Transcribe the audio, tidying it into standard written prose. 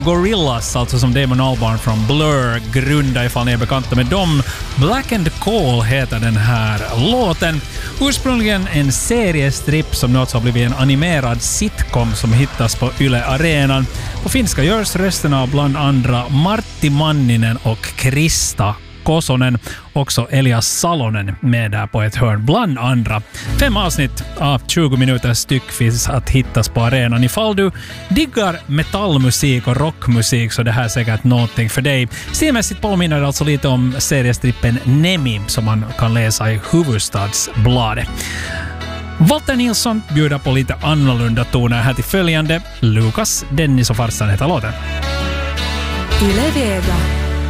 Gorillaz, alltså som Damon Albarn från Blur grundade, ifall ni är bekanta med dem. Black and Coal heter den här låten. Ursprungligen en seriestripp som nu har blivit en animerad sitcom som hittas på Yle Arenan. På finska görs rösterna av bland andra Martti Manninen och Krista Kosonen, också Elias Salonen med där på ett hörn bland andra. 5 avsnitt av 20 minuter styck finns att hittas på arenan. Ifall du diggar metallmusik och rockmusik så det här är säkert någonting för dig. Stilmässigt påminner det alltså lite om seriestrippen Nemi som man kan läsa i Hufvudstadsbladet. Walter Nilsson bjuder på lite annorlunda toner här till följande. Lukas, Dennis och farsan heter låten. Yle Vega.